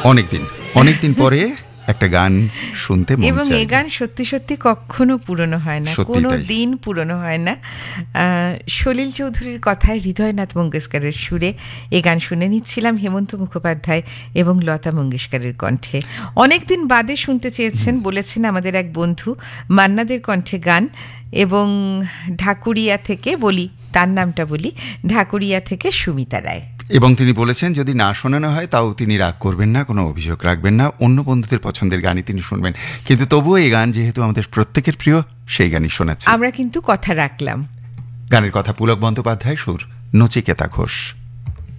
অনেকদিন পরে একটা গান শুনতে মন চায়, এবং এই গান সত্যি সত্যি কখনো পুরনো হয় না, কোনো দিন পুরনো হয় না। সলিল চৌধুরীর কথায় হৃদয়নাথ মঙ্গেশকরের সুরে এই গান শুনে নিচ্ছিলাম হেমন্ত মুখোপাধ্যায় এবং লতা মঙ্গেশকরের কণ্ঠে। অনেকদিন বাদে শুনতে চেয়েছেন, বলেছেন আমাদের এক বন্ধু মান্নাদের কণ্ঠে গান, এবং ঢাকুরিয়া থেকে তার নামটা বলি, ঢাকুরিয়া থেকে সুমিতা রায়। এবং তিনি বলেছেন যদি না শোনানো হয় তাও তিনি রাগ করবেন না, কোনো অভিযোগ রাখবেন না, অন্য বন্ধুদের পছন্দের গানই তিনি শুনবেন, কিন্তু তবুও এই গান যেহেতু আমাদের প্রত্যেকের প্রিয় সেই গানই শোনাচ্ছি। আমরা কিন্তু কথা রাখলাম। গানের কথা পুলক বন্দ্যোপাধ্যায়, সুর নচিকেতা ঘোষ।